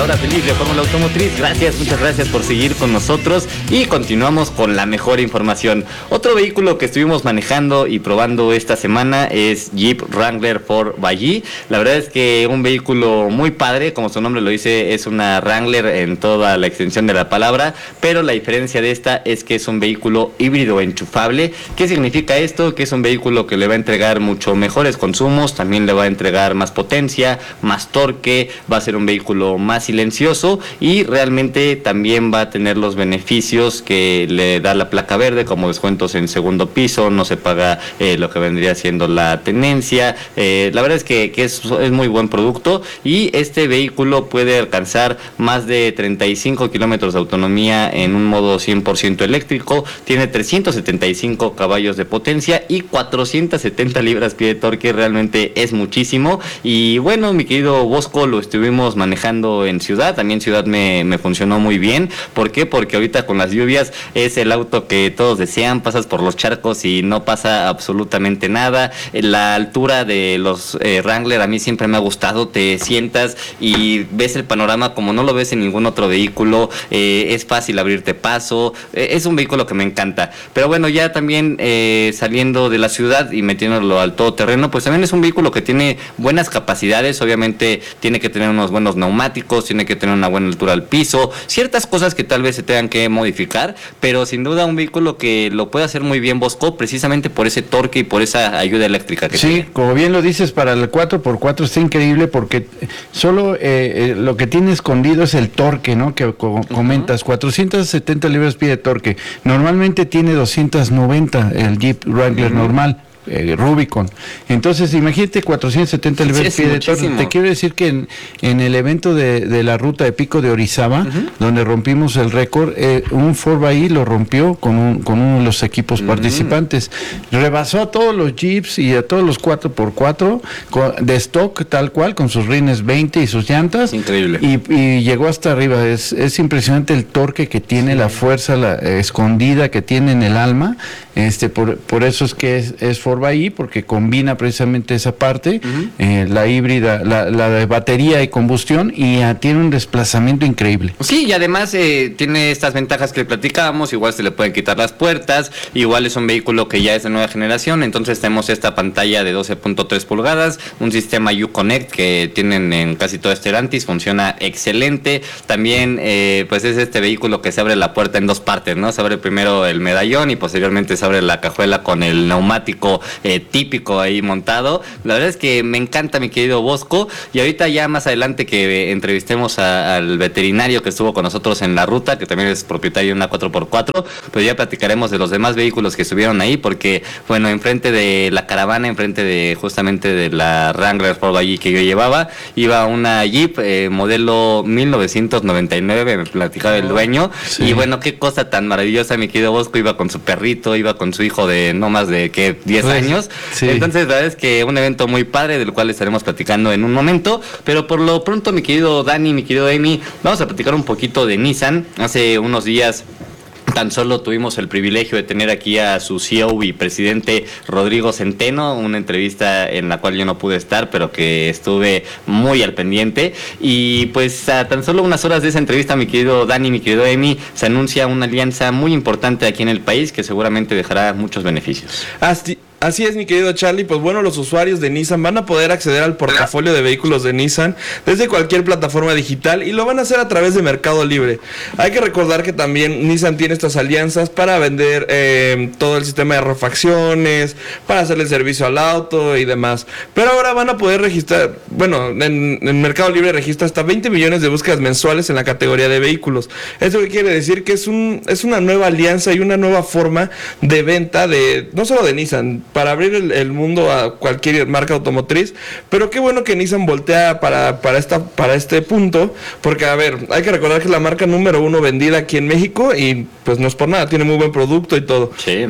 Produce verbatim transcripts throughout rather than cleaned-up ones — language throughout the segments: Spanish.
hora feliz de Fórmula Automotriz. Gracias, muchas gracias por seguir con nosotros y continuamos con la mejor información. Otro vehículo que estuvimos manejando y probando esta semana es Jeep Wrangler cuatro by G. La verdad es que un vehículo muy padre, como su nombre lo dice, es una Wrangler en toda la extensión de la palabra, pero la diferencia de esta es que es un vehículo híbrido enchufable. ¿Qué significa esto? Que es un vehículo que le va a entregar mucho mejores consumos, también le va a entregar más potencia, más torque, va a ser un vehículo más silencioso y realmente también va a tener los beneficios que le da la placa verde, como descuentos en segundo piso, no se paga eh, lo que vendría siendo la tenencia. Eh, la verdad es que, que es, es muy buen producto y este vehículo puede alcanzar más de treinta y cinco kilómetros de autonomía en un modo cien por ciento eléctrico, tiene trescientos setenta y cinco caballos de potencia y cuatrocientas setenta libras-pie de torque, realmente es muchísimo. Y bueno, mi querido Bosco, lo estuvimos manejando en ciudad, también ciudad me, me funcionó muy bien. ¿Por qué? Porque ahorita con las lluvias es el auto que todos desean, pasas por los charcos y no pasa absolutamente nada. La altura de los eh, Wrangler a mí siempre me ha gustado, te sientas y ves el panorama como no lo ves en ningún otro vehículo, eh, es fácil abrirte paso, eh, es un vehículo que me encanta. Pero bueno, ya también eh, saliendo de la ciudad y metiéndolo al todoterreno, pues también es un vehículo que tiene buenas capacidades, obviamente tiene que tener unos buenos neumáticos, tiene que tener una buena altura al piso, ciertas cosas que tal vez se tengan que modificar, pero sin duda un vehículo que lo puede hacer muy bien Bosco, precisamente por ese torque y por esa ayuda eléctrica que sí, tiene. Sí, como bien lo dices, para el cuatro por cuatro está increíble porque solo eh, eh, lo que tiene escondido es el torque, ¿no? Que co- comentas, uh-huh. cuatrocientas setenta libras-pie de torque. Normalmente tiene doscientas noventa el Jeep Wrangler uh-huh. normal. Eh, Rubicon. Entonces, imagínate cuatrocientas setenta libras sí, pie de torque. Te quiero decir que en, en el evento de, de la ruta de Pico de Orizaba, uh-huh. donde rompimos el récord, eh, un cuatro by lo rompió con, un, con uno de los equipos uh-huh. participantes. Rebasó a todos los Jeeps y a todos los cuatro por cuatro con, de stock, tal cual, con sus rines veinte y sus llantas. Increíble. Y, y llegó hasta arriba. Es, es impresionante el torque que tiene, sí. la fuerza la, eh, escondida que tiene en el alma. Este, por, por eso es que es, es cuatro by, porque combina precisamente esa parte, uh-huh. eh, la híbrida, la, la de batería y combustión, y uh, tiene un desplazamiento increíble. Sí, y además eh, tiene estas ventajas que platicábamos, igual se le pueden quitar las puertas, igual es un vehículo que ya es de nueva generación, entonces tenemos esta pantalla de doce punto tres pulgadas, un sistema Uconnect que tienen en casi todo Stellantis, funciona excelente, también eh, pues es este vehículo que se abre la puerta en dos partes, ¿no? Se abre primero el medallón y posteriormente se abre la cajuela con el neumático eh, típico ahí montado. La verdad es que me encanta, mi querido Bosco, y ahorita ya más adelante que entrevistemos a, al veterinario que estuvo con nosotros en la ruta, que también es propietario de una cuatro por cuatro, pues ya platicaremos de los demás vehículos que estuvieron ahí, porque bueno, enfrente de la caravana, enfrente de justamente de la Wrangler cuatro by que yo llevaba, iba una Jeep eh, modelo mil novecientos noventa y nueve, me platicaba el dueño, sí. Y bueno, qué cosa tan maravillosa, mi querido Bosco, iba con su perrito, iba con su hijo de no más de que diez pues, años, sí. Entonces la verdad es que un evento muy padre del cual estaremos platicando en un momento, pero por lo pronto, mi querido Dani, mi querido Amy, vamos a platicar un poquito de Nissan. Hace unos días tan solo tuvimos el privilegio de tener aquí a su C E O y presidente Rodrigo Centeno, una entrevista en la cual yo no pude estar, pero que estuve muy al pendiente. Y pues a tan solo unas horas de esa entrevista, mi querido Dani, mi querido Emi, se anuncia una alianza muy importante aquí en el país que seguramente dejará muchos beneficios. Así Así es, mi querido Charlie. Pues bueno, los usuarios de Nissan van a poder acceder al portafolio de vehículos de Nissan desde cualquier plataforma digital y lo van a hacer a través de Mercado Libre. Hay que recordar que también Nissan tiene estas alianzas para vender eh, todo el sistema de refacciones, para hacerle servicio al auto y demás. Pero ahora van a poder registrar, bueno, en, en Mercado Libre registra hasta veinte millones de búsquedas mensuales en la categoría de vehículos. ¿Esto qué quiere decir? Que es, un, es una nueva alianza y una nueva forma de venta de, no solo de Nissan, para abrir el, el mundo a cualquier marca automotriz, pero qué bueno que Nissan voltea para, para, esta, para este punto, porque a ver, hay que recordar que es la marca número uno vendida aquí en México y pues no es por nada, tiene muy buen producto y todo. Sí.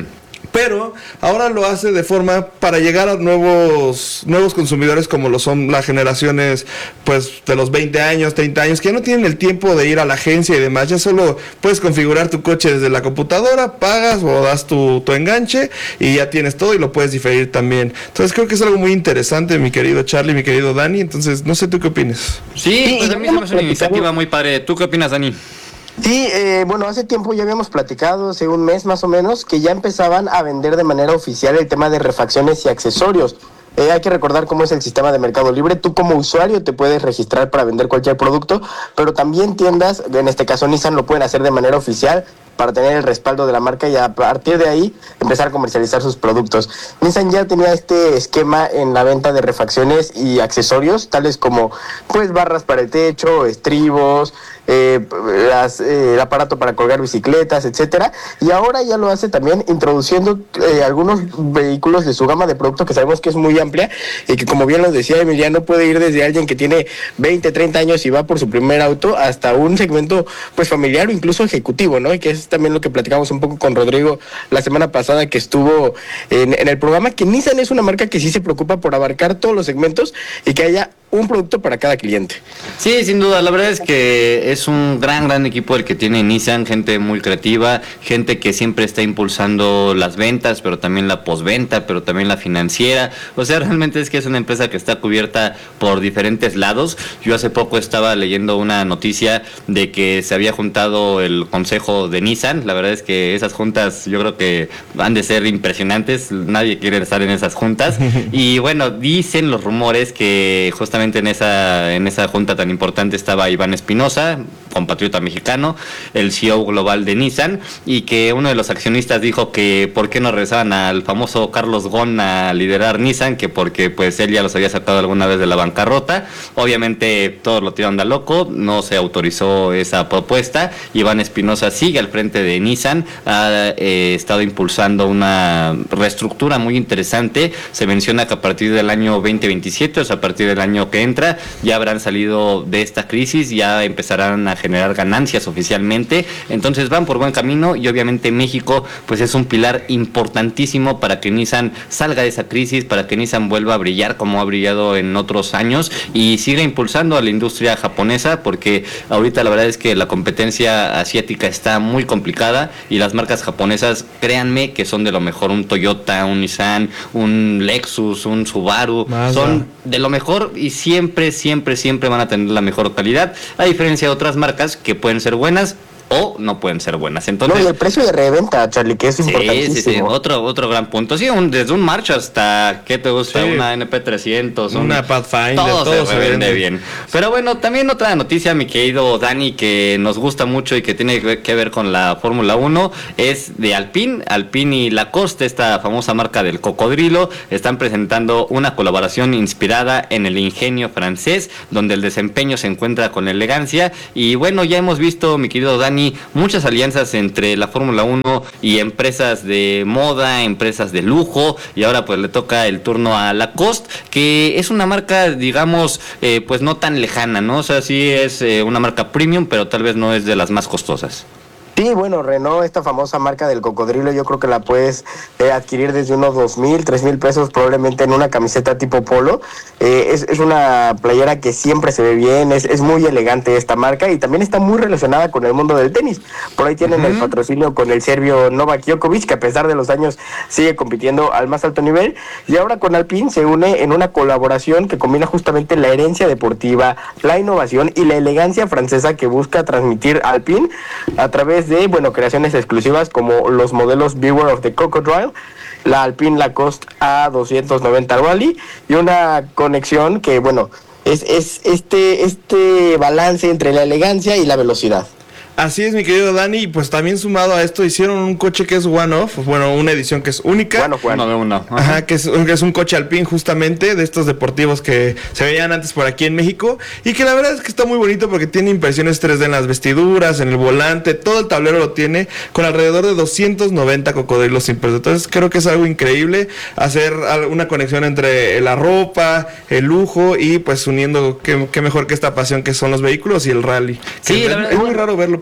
Pero ahora lo hace de forma para llegar a nuevos nuevos consumidores, como lo son las generaciones pues de los veinte años, treinta años, que ya no tienen el tiempo de ir a la agencia y demás. Ya solo puedes configurar tu coche desde la computadora, pagas o das tu, tu enganche y ya tienes todo y lo puedes diferir también. Entonces creo que es algo muy interesante, mi querido Charlie, mi querido Dani. Entonces no sé tú qué opinas. Sí, pues a mí se me hace una iniciativa muy padre. ¿Tú qué opinas, Dani? Sí, eh, bueno, hace tiempo ya habíamos platicado, hace un mes más o menos, que ya empezaban a vender de manera oficial el tema de refacciones y accesorios. Eh, hay que recordar cómo es el sistema de Mercado Libre. Tú como usuario te puedes registrar para vender cualquier producto, pero también tiendas, en este caso Nissan, lo pueden hacer de manera oficial para tener el respaldo de la marca y a partir de ahí empezar a comercializar sus productos. Nissan ya tenía este esquema en la venta de refacciones y accesorios, tales como pues barras para el techo, estribos, eh, las, eh, el aparato para colgar bicicletas, etcétera. Y ahora ya lo hace también introduciendo eh, algunos vehículos de su gama de productos que sabemos que es muy amplia y que, como bien lo decía Emiliano, puede ir desde alguien que tiene veinte, treinta años y va por su primer auto hasta un segmento pues familiar o incluso ejecutivo, ¿no? Y que es también lo que platicamos un poco con Rodrigo la semana pasada que estuvo en, en el programa, que Nissan es una marca que sí se preocupa por abarcar todos los segmentos y que haya un producto para cada cliente. Sí, sin duda, la verdad es que es un gran, gran equipo el que tiene Nissan, gente muy creativa, gente que siempre está impulsando las ventas, pero también la postventa, pero también la financiera. O sea, realmente es que es una empresa que está cubierta por diferentes lados. Yo hace poco estaba leyendo una noticia de que se había juntado el consejo de Nissan. La verdad es que esas juntas yo creo que han de ser impresionantes, nadie quiere estar en esas juntas. Y bueno, dicen los rumores que justamente en esa en esa junta tan importante estaba Iván Espinosa, compatriota mexicano, el C E O global de Nissan, y que uno de los accionistas dijo que por qué no regresaban al famoso Carlos Ghosn a liderar Nissan, que porque pues él ya los había sacado alguna vez de la bancarrota. Obviamente todos lo tiraron de loco, no se autorizó esa propuesta. Iván Espinosa sigue al frente de Nissan, ha eh, estado impulsando una reestructura muy interesante. Se menciona que a partir del año veinte veintisiete, o sea, a partir del año que entra, ya habrán salido de esta crisis, ya empezarán a generar ganancias oficialmente. Entonces van por buen camino y obviamente México pues es un pilar importantísimo para que Nissan salga de esa crisis, para que Nissan vuelva a brillar como ha brillado en otros años y siga impulsando a la industria japonesa, porque ahorita la verdad es que la competencia asiática está muy complicada y las marcas japonesas, créanme que son de lo mejor. Un Toyota, un Nissan, un Lexus, un Subaru, Mazda, son de lo mejor y siempre, siempre, siempre van a tener la mejor calidad, a diferencia de otras marcas que pueden ser buenas o no pueden ser buenas. Entonces, no, y el precio de reventa, Charlie, que es sí, importantísimo. Sí, sí, otro, otro gran punto. Sí, un, desde un March hasta, ¿qué te gusta? Sí. Una N P trescientos. Una un, Pathfinder, todo, todo se, se vende, vende bien. Pero bueno, también otra noticia, mi querido Dani, que nos gusta mucho y que tiene que ver con la Fórmula uno, es de Alpine. Alpine y Lacoste, esta famosa marca del cocodrilo, están presentando una colaboración inspirada en el ingenio francés, donde el desempeño se encuentra con elegancia. Y bueno, ya hemos visto, mi querido Dani, muchas alianzas entre la Fórmula uno y empresas de moda, empresas de lujo, y ahora pues le toca el turno a Lacoste, que es una marca, digamos, eh, pues no tan lejana, ¿no? O sea, sí es eh, una marca premium, pero tal vez no es de las más costosas. Sí, bueno, Renault, esta famosa marca del cocodrilo, yo creo que la puedes eh, adquirir desde unos dos mil, tres mil pesos probablemente en una camiseta tipo polo. Eh, es, es una playera que siempre se ve bien, es, es muy elegante esta marca y también está muy relacionada con el mundo del tenis. Por ahí tienen uh-huh. el patrocinio con el serbio Novak Djokovic, que a pesar de los años sigue compitiendo al más alto nivel. Y ahora con Alpine se une en una colaboración que combina justamente la herencia deportiva, la innovación y la elegancia francesa que busca transmitir Alpine a través de, bueno, creaciones exclusivas como los modelos Beware of the Crocodile, la Alpine Lacoste A doscientos noventa Rally y una conexión que, bueno, es, es este, este balance entre la elegancia y la velocidad. Así es, mi querido Dani, y pues también sumado a esto hicieron un coche que es one-off, bueno, una edición que es única. Bueno, bueno. Uno de uno. Ajá, Ajá que, es, que es un coche Alpine justamente, de estos deportivos que se veían antes por aquí en México, y que la verdad es que está muy bonito porque tiene impresiones tres D en las vestiduras, en el volante, todo el tablero lo tiene, con alrededor de doscientos noventa cocodrilos impresos. Entonces creo que es algo increíble hacer una conexión entre la ropa, el lujo, y pues uniendo, qué, qué mejor que esta pasión que son los vehículos y el rally. Sí, es, la verdad, es muy raro verlo,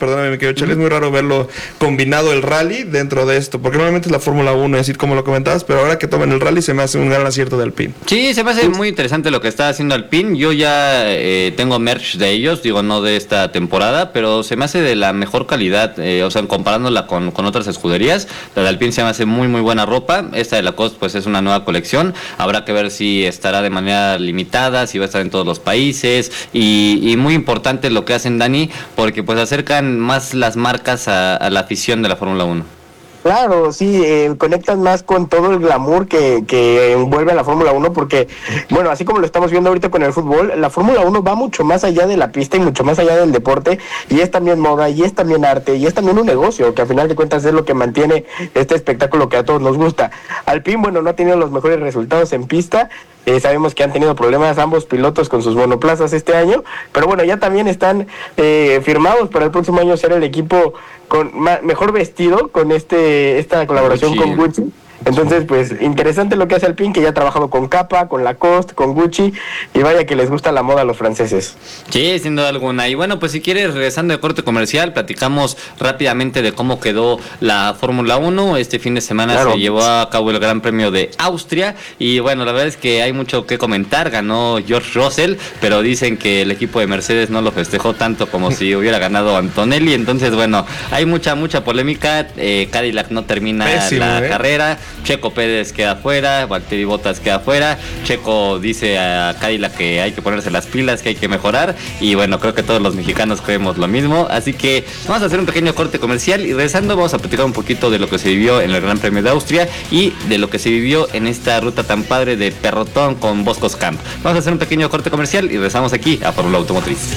perdóname, mi querido Charlie, es muy raro verlo combinado el rally dentro de esto, porque normalmente es la Fórmula uno, es decir, como lo comentabas, pero ahora que toman el rally se me hace un gran acierto de Alpine. Sí, se me hace muy interesante lo que está haciendo Alpine. Yo ya eh, tengo merch de ellos, digo, no de esta temporada, pero se me hace de la mejor calidad, eh, o sea, comparándola con, con otras escuderías. La de Alpine se me hace muy, muy buena ropa. Esta de Lacoste, pues es una nueva colección. Habrá que ver si estará de manera limitada, si va a estar en todos los países. Y, y muy importante lo que hacen, Dani, porque pues acercan más las marcas a, a la afición de la Fórmula uno. Claro, sí, eh, conectan más con todo el glamour que, que envuelve a la Fórmula uno, porque, bueno, así como lo estamos viendo ahorita con el fútbol, la Fórmula uno va mucho más allá de la pista y mucho más allá del deporte, y es también moda, y es también arte, y es también un negocio, que a final de cuentas es lo que mantiene este espectáculo que a todos nos gusta. Alpine, bueno, no ha tenido los mejores resultados en pista. Eh, sabemos que han tenido problemas ambos pilotos con sus monoplazas este año, pero bueno, ya también están eh, firmados para el próximo año ser el equipo con ma- mejor vestido con este esta colaboración Gucci. con Gucci. Entonces, pues, interesante lo que hace Alpine, que ya ha trabajado con Kappa, con Lacoste, con Gucci, y vaya que les gusta la moda a los franceses. Sí, sin duda alguna. Y bueno, pues si quieres, regresando de corte comercial, platicamos rápidamente de cómo quedó la Fórmula uno. Este fin de semana Claro. se llevó a cabo el Gran Premio de Austria, y bueno, la verdad es que hay mucho que comentar. Ganó George Russell, pero dicen que el equipo de Mercedes no lo festejó tanto como si hubiera ganado Antonelli. Entonces, bueno, hay mucha, mucha polémica. Eh, Cadillac no termina Pésimo, la ¿eh? carrera. Checo Pérez queda fuera, Valtteri Bottas queda fuera. Checo dice a Cadillac que hay que ponerse las pilas, que hay que mejorar, y bueno, creo que todos los mexicanos creemos lo mismo. Así que vamos a hacer un pequeño corte comercial, y regresando vamos a platicar un poquito de lo que se vivió en el Gran Premio de Austria y de lo que se vivió en esta ruta tan padre de Perrotón con Boscos Camp. Vamos a hacer un pequeño corte comercial y regresamos aquí a Fórmula Automotriz.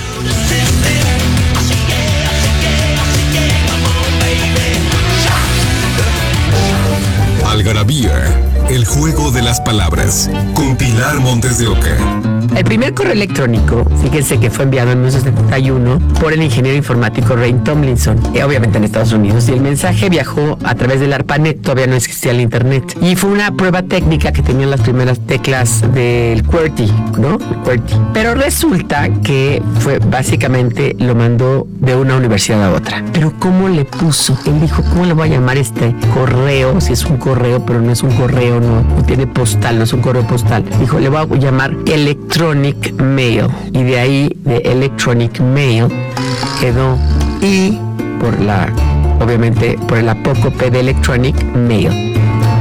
Algarabía, el juego de las palabras, con Pilar Montes de Oca. El primer correo electrónico, fíjense que fue enviado en mil novecientos setenta y uno por el ingeniero informático Ray Tomlinson, eh, obviamente en Estados Unidos, y el mensaje viajó a través del ARPANET, todavía no existía el internet, y fue una prueba técnica que tenían las primeras teclas del QWERTY, ¿no? El QWERTY. Pero resulta que fue básicamente lo mandó de una universidad a otra. Pero ¿cómo le puso? Él dijo, ¿cómo le voy a llamar este correo? Si es un correo, pero no es un correo, no, no tiene postal, no es un correo postal. Dijo, le voy a llamar Electronic Mail, y de ahí de Electronic Mail quedó I por la, obviamente por el apócope de Electronic Mail.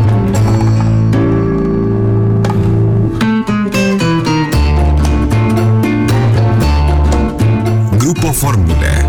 Grupo Fórmula.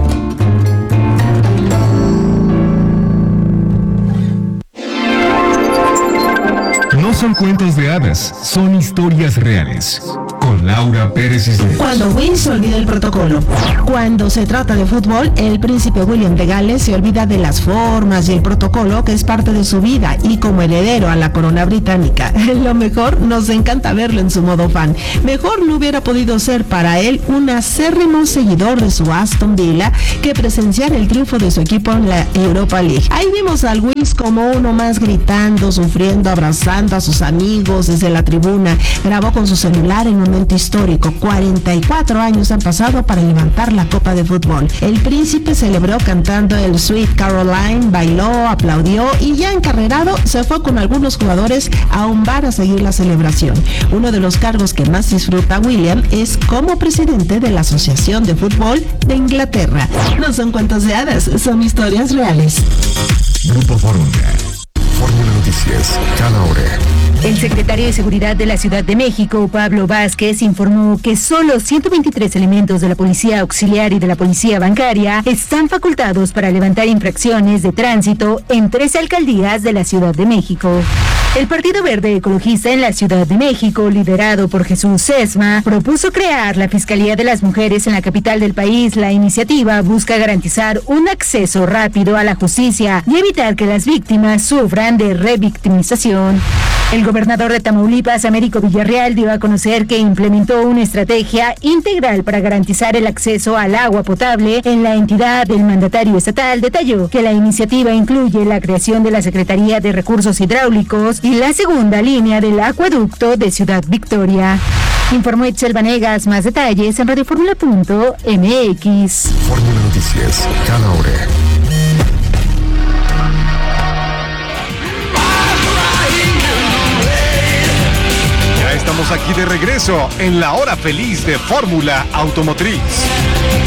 No son cuentos de hadas, son historias reales. Con Laura Pérez Cisneros. Cuando Will se olvida el protocolo. Cuando se trata de fútbol, el príncipe William de Gales se olvida de las formas y el protocolo que es parte de su vida, y como heredero a la corona británica, lo mejor, nos encanta verlo en su modo fan. Mejor no hubiera podido ser para él un acérrimo seguidor de su Aston Villa que presenciar el triunfo de su equipo en la Europa League. Ahí vimos al Wills como uno más, gritando, sufriendo, abrazando a sus amigos desde la tribuna. Grabó con su celular en un momento histórico. cuarenta y cuatro años han pasado para levantar la Copa de Fútbol. El príncipe celebró cantando el Sweet Caroline, bailó, aplaudió, y ya encarrerado se fue con algunos jugadores a un bar a seguir la celebración. Uno de los cargos que más disfruta William es como presidente de la Asociación de Fútbol de Inglaterra. No son cuentos de hadas, son historias reales. Grupo Fórmula. Fórmula Noticias, cada hora. El secretario de Seguridad de la Ciudad de México, Pablo Vázquez, informó que solo ciento veintitrés elementos de la Policía Auxiliar y de la Policía Bancaria están facultados para levantar infracciones de tránsito en trece alcaldías de la Ciudad de México. El Partido Verde Ecologista en la Ciudad de México, liderado por Jesús Sesma, propuso crear la Fiscalía de las Mujeres en la capital del país. La iniciativa busca garantizar un acceso rápido a la justicia y evitar que las víctimas sufran de revictimización. El gobernador de Tamaulipas, Américo Villarreal, dio a conocer que implementó una estrategia integral para garantizar el acceso al agua potable en la entidad. El mandatario estatal detalló que la iniciativa incluye la creación de la Secretaría de Recursos Hidráulicos y la segunda línea del acueducto de Ciudad Victoria. Informó Itzel Vanegas. Más detalles en radioformula punto m x. Fórmula Noticias, cada hora. Ya estamos aquí de regreso en la hora feliz de Fórmula Automotriz.